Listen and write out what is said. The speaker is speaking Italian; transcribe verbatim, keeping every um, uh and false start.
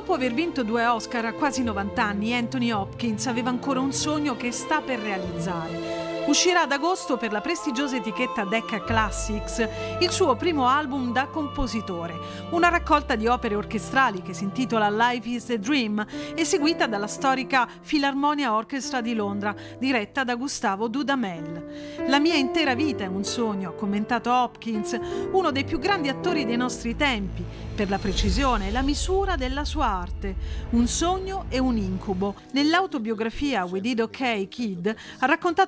Dopo aver vinto due Oscar a quasi novanta anni, Anthony Hopkins aveva ancora un sogno che sta per realizzare. Uscirà ad agosto per la prestigiosa etichetta Decca Classics il suo primo album da compositore, una raccolta di opere orchestrali che si intitola Life is a Dream, eseguita dalla storica Philharmonia Orchestra di Londra, diretta da Gustavo Dudamel. La mia intera vita è un sogno, ha commentato Hopkins, uno dei più grandi attori dei nostri tempi, per la precisione e la misura della sua arte. Un sogno e un incubo. Nell'autobiografia We Did OK Kid ha raccontato